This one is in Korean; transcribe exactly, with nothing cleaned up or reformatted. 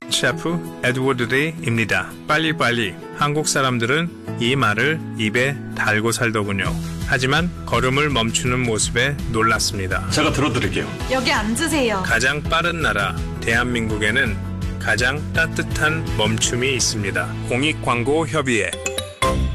셰프 에드워드 리입니다. 빨리빨리. 한국 사람들은 이 말을 입에 달고 살더군요. 하지만 걸음을 멈추는 모습에 놀랐습니다. 제가 들어드릴게요. 여기 앉으세요. 가장 빠른 나라 대한민국에는 가장 따뜻한 멈춤이 있습니다. 공익광고협의회